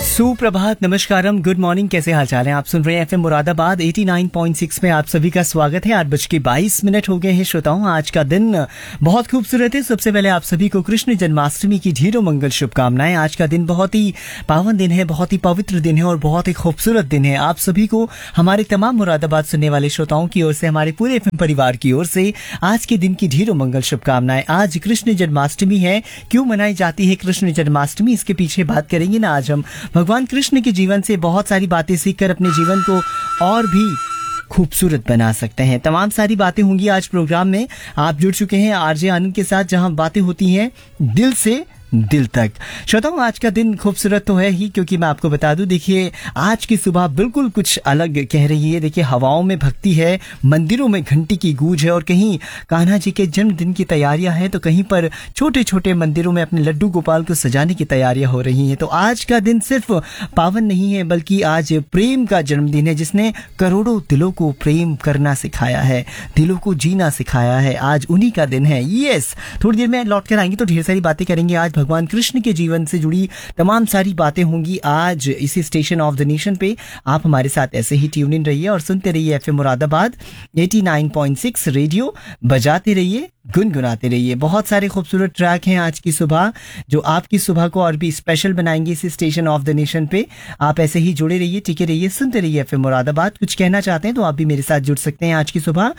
सुप्रभात, नमस्कारम, good morning, कैसे हाल चाल हैं? आप सुन रहे हैं एफएम मुरादाबाद 89.6 में। आप सभी का स्वागत है। 8:22 हो गए हैं श्रोताओं। आज का दिन बहुत खूबसूरत है। सबसे पहले आप सभी को कृष्ण जन्माष्टमी की ढेरों मंगल शुभकामनाएं। आज का दिन बहुत ही पावन दिन है, बहुत ही पवित्र दिन है और बहुत ही खूबसूरत दिन है। आप सभी को हमारे तमाम मुरादाबाद सुनने वाले श्रोताओं की ओर से, हमारे पूरे एफएम परिवार की ओर से आज के दिन की ढेरों मंगल शुभकामनाएं। आज कृष्ण जन्माष्टमी है। क्यों मनाई जाती है कृष्ण जन्माष्टमी, इसके पीछे बात करेंगे ना आज हम। भगवान कृष्ण के जीवन से बहुत सारी बातें सीखकर अपने जीवन को और भी खूबसूरत बना सकते हैं। तमाम सारी बातें होंगी आज प्रोग्राम में। आप जुड़ चुके हैं आरजे आनंद के साथ, जहां बातें होती हैं दिल से दिल तक। श्रोताओं, आज का दिन खूबसूरत तो है ही, क्योंकि मैं आपको बता दूं, देखिए आज की सुबह बिल्कुल कुछ अलग कह रही है। देखिए हवाओं में भक्ति है, मंदिरों में घंटी की गूंज है और कहीं कान्हा जी के जन्मदिन की तैयारियां हैं, तो कहीं पर छोटे छोटे मंदिरों में अपने लड्डू गोपाल को सजाने की तैयारियां हो रही हैं। तो आज का दिन सिर्फ पावन नहीं है, बल्कि आज प्रेम का जन्मदिन है, जिसने करोड़ों दिलों को प्रेम करना सिखाया है, दिलों को जीना सिखाया है। आज उन्हीं का दिन है। यस, थोड़ी देर में लौट कर आएंगे तो ढेर सारी बातें करेंगे। आज भगवान कृष्ण के जीवन से जुड़ी तमाम सारी बातें होंगी आज इसी स्टेशन ऑफ द नेशन पे। आप हमारे साथ ऐसे ही ट्यून इन रहिए और सुनते रहिए एफएम मुरादाबाद 89.6 रेडियो। बजाते रहिए, गुनगुनाते रहिए। बहुत सारे खूबसूरत ट्रैक हैं आज की सुबह, जो आपकी सुबह को और भी स्पेशल बनाएंगे इसी स्टेशन ऑफ द नेशन पे। आप ऐसे ही जुड़े रहिए, टिके रहिए, सुनते रहिए एफएम मुरादाबाद। कुछ कहना चाहते हैं तो आप भी मेरे साथ जुड़ सकते हैं आज की सुबह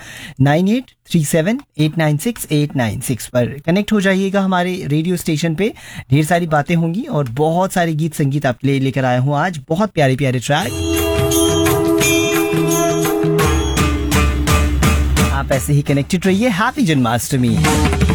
9837896896 पर कनेक्ट हो जाइएगा हमारे रेडियो स्टेशन पे। ढेर सारी बातें होंगी और बहुत सारे गीत संगीत आपके लिए लेकर आया हूँ आज। बहुत प्यारे प्यारे ट्रैक। आप ऐसे ही कनेक्टेड रहिए। हैप्पी जन्माष्टमी।